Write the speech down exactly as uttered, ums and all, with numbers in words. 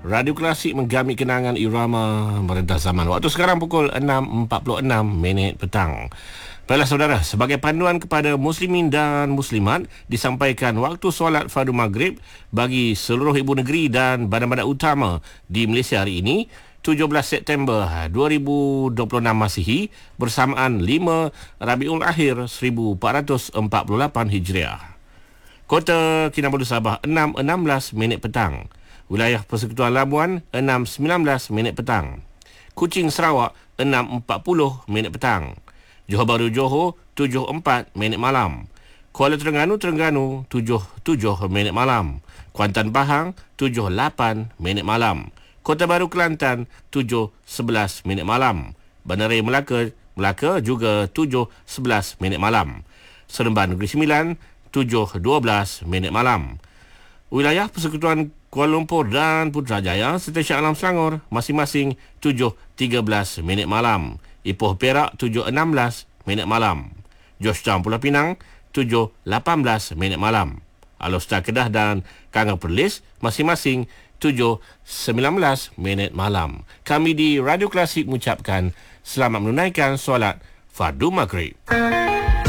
Radio Klasik menggamit kenangan irama merentas zaman. Waktu sekarang pukul enam empat puluh enam minit petang. Baiklah saudara, sebagai panduan kepada muslimin dan muslimat, disampaikan waktu solat fardu maghrib bagi seluruh ibu negeri dan badan-badan utama di Malaysia hari ini, tujuh belas September dua ribu dua puluh enam Masihi, bersamaan lima Rabiul Akhir seribu empat ratus empat puluh lapan Hijriah. Kota Kinabalu Sabah enam enam belas minit petang. Wilayah Persekutuan Labuan enam sembilan belas minit petang. Kuching Sarawak enam empat puluh minit petang. Johor Bahru Johor tujuh empat minit malam. Kuala Terengganu Terengganu tujuh tujuh minit malam. Kuantan Pahang tujuh lapan minit malam. Kota Baru Kelantan tujuh sebelas minit malam. Bandaraya Melaka Melaka juga tujuh sebelas minit malam. Seremban Negeri Sembilan tujuh dua belas minit malam. Wilayah Persekutuan Kuala Lumpur dan Putrajaya serta Shah Alam Selangor masing-masing tujuh tiga belas minit malam. Ipoh Perak tujuh enam belas minit malam. Georgetown Pulau Pinang tujuh lapan belas minit malam. Alor-Star Kedah dan Kanga Perlis masing-masing tujuh sembilan belas minit malam. Kami di Radio Klasik mengucapkan selamat menunaikan solat fardu maghrib.